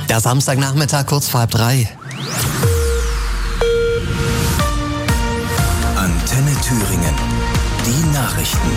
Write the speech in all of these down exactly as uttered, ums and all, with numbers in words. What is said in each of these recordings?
Der Samstagnachmittag kurz vor halb drei. Antenne Thüringen. Die Nachrichten.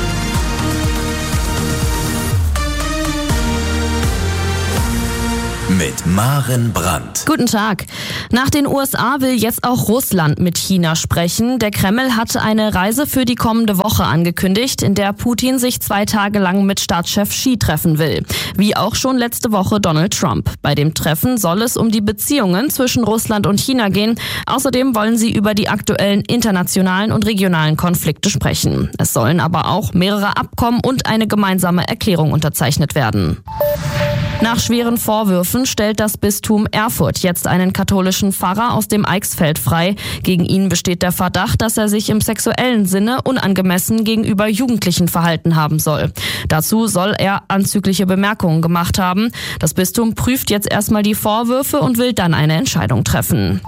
Mit Maren Brandt. Guten Tag. Nach den U S A will jetzt auch Russland mit China sprechen. Der Kreml hat eine Reise für die kommende Woche angekündigt, in der Putin sich zwei Tage lang mit Staatschef Xi treffen will. Wie auch schon letzte Woche Donald Trump. Bei dem Treffen soll es um die Beziehungen zwischen Russland und China gehen. Außerdem wollen sie über die aktuellen internationalen und regionalen Konflikte sprechen. Es sollen aber auch mehrere Abkommen und eine gemeinsame Erklärung unterzeichnet werden. Nach schweren Vorwürfen stellt das Bistum Erfurt jetzt einen katholischen Pfarrer aus dem Eichsfeld frei. Gegen ihn besteht der Verdacht, dass er sich im sexuellen Sinne unangemessen gegenüber Jugendlichen verhalten haben soll. Dazu soll er anzügliche Bemerkungen gemacht haben. Das Bistum prüft jetzt erstmal die Vorwürfe und will dann eine Entscheidung treffen.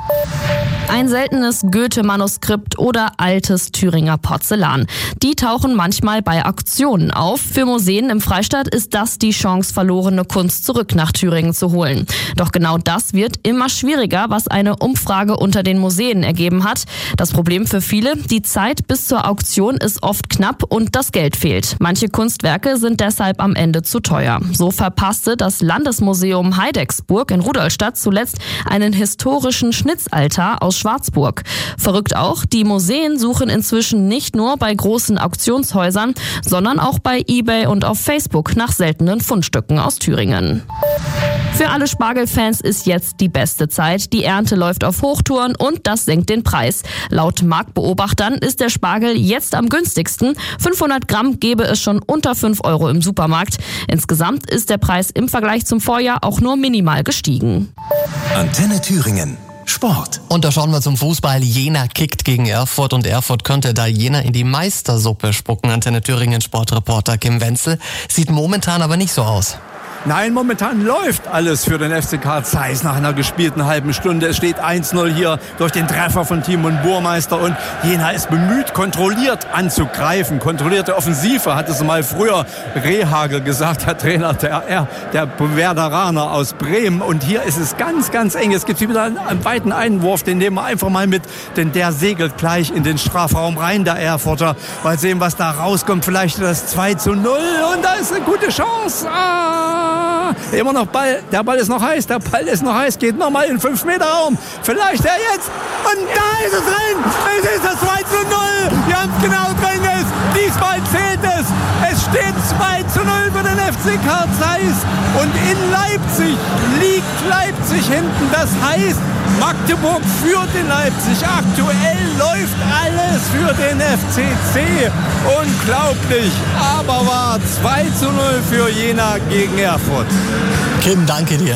Ein seltenes Goethe-Manuskript oder altes Thüringer Porzellan. Die tauchen manchmal bei Auktionen auf. Für Museen im Freistaat ist das die Chance, verlorene Kunst zurück nach Thüringen zu holen. Doch genau das wird immer schwieriger, was eine Umfrage unter den Museen ergeben hat. Das Problem für viele: die Zeit bis zur Auktion ist oft knapp und das Geld fehlt. Manche Kunstwerke sind deshalb am Ende zu teuer. So verpasste das Landesmuseum Heidecksburg in Rudolstadt zuletzt einen historischen Schnitzaltar aus Schwarzburg. Verrückt auch, die Museen suchen inzwischen nicht nur bei großen Auktionshäusern, sondern auch bei eBay und auf Facebook nach seltenen Fundstücken aus Thüringen. Für alle Spargelfans ist jetzt die beste Zeit. Die Ernte läuft auf Hochtouren und das senkt den Preis. Laut Marktbeobachtern ist der Spargel jetzt am günstigsten. fünfhundert Gramm gäbe es schon unter fünf Euro im Supermarkt. Insgesamt ist der Preis im Vergleich zum Vorjahr auch nur minimal gestiegen. Antenne Thüringen. Sport. Und da schauen wir zum Fußball. Jena kickt gegen Erfurt und Erfurt könnte da Jena in die Meistersuppe spucken. Antenne Thüringen Sportreporter Kim Wenzel. Sieht momentan aber nicht so aus. Nein, momentan läuft alles für den F C Karl Zeiss nach einer gespielten halben Stunde. Es steht eins null hier durch den Treffer von Timon Burmeister und Jena ist bemüht, kontrolliert anzugreifen. Kontrollierte Offensive, hat es mal früher Rehagel gesagt, der Trainer der, der Werderaner aus Bremen. Und hier ist es ganz, ganz eng. Es gibt wieder einen, einen weiten Einwurf, den nehmen wir einfach mal mit, denn der segelt gleich in den Strafraum rein, der Erfurter. Mal sehen, was da rauskommt. Vielleicht das zwei zu null und da ist eine gute Chance. Ah! Immer noch Ball, der Ball ist noch heiß, der Ball ist noch heiß, geht nochmal in fünf Meter Raum. Vielleicht er jetzt und da ist es drin. Es ist das zwei zu null. Wir haben es genau drin. Ist. Diesmal zählt es. Es steht zwei zu null für den F C Karl Zeiss und in Leipzig liegt Leipzig hinten. Das heißt, Magdeburg führt in Leipzig. Aktuell läuft alles für den F C C. Unglaublich, aber wahr. zwei zu null für Jena gegen Erfurt. Kim, danke dir.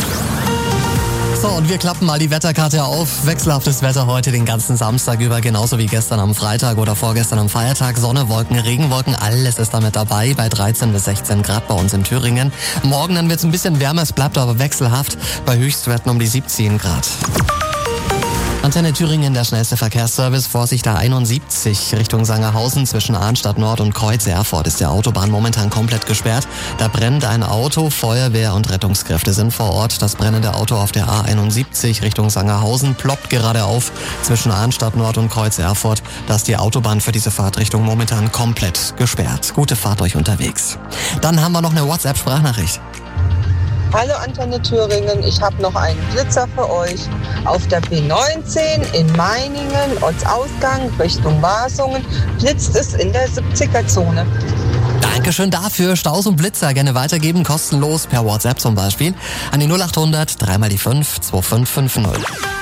So, und wir klappen mal die Wetterkarte auf. Wechselhaftes Wetter heute den ganzen Samstag über, genauso wie gestern am Freitag oder vorgestern am Feiertag. Sonne, Wolken, Regenwolken, alles ist damit dabei bei dreizehn bis sechzehn Grad bei uns in Thüringen. Morgen dann wird es ein bisschen wärmer, es bleibt aber wechselhaft bei Höchstwerten um die siebzehn Grad. Antenne Thüringen, der schnellste Verkehrsservice. Vorsicht A einundsiebzig Richtung Sangerhausen zwischen Arnstadt Nord und Kreuz Erfurt ist der Autobahn momentan komplett gesperrt. Da brennt ein Auto, Feuerwehr und Rettungskräfte sind vor Ort. Das brennende Auto auf der A einundsiebzig Richtung Sangerhausen ploppt gerade auf zwischen Arnstadt Nord und Kreuz Erfurt. Da ist die Autobahn für diese Fahrtrichtung momentan komplett gesperrt. Gute Fahrt euch unterwegs. Dann haben wir noch eine WhatsApp-Sprachnachricht. Hallo Antenne Thüringen, ich habe noch einen Blitzer für euch. Auf der B neunzehn in Meiningen, Ortsausgang Richtung Wasungen, blitzt es in der siebziger-Zone. Dankeschön dafür. Staus und Blitzer gerne weitergeben, kostenlos per WhatsApp zum Beispiel. An die null acht hundert, dreimal die fünf, zwei fünf fünf null.